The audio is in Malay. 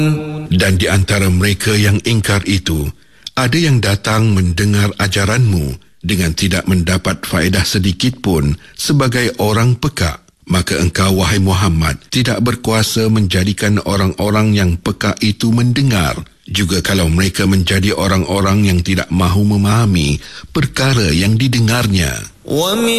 Dan di antara mereka yang ingkar itu, ada yang datang mendengar ajaranmu dengan tidak mendapat faedah sedikit pun sebagai orang pekak. Maka engkau, wahai Muhammad, tidak berkuasa menjadikan orang-orang yang pekak itu mendengar, juga kalau mereka menjadi orang-orang yang tidak mahu memahami perkara yang didengarnya.